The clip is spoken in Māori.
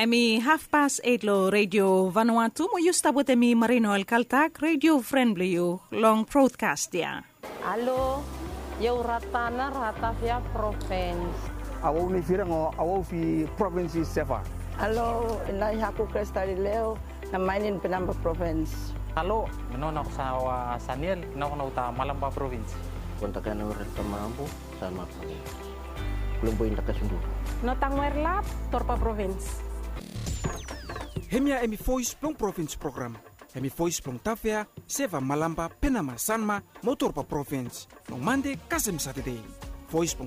Emi 8:30 lo Radio Vanuatu mo yusta bote mi Marino Alcaltac Radio Friendly you long broadcast ya. Alo, eu ratana ratafia province. Awo ni firango awo fi province sefa. Alo, inay haku Cristalileo na mainin Pinamba province. Halo, menonok sa Saniel, menonok ta Malamba province. Kontakan orang Tamambu sama kami. Belum poin tak kesundu. Notang Merlap, Torpa province. Hemia emi voice plong province program. Emi voice plong tafia, seva Malamba, Penama, Sanma, Motorpa province. Nong Mande, Kasem Saturday. Voice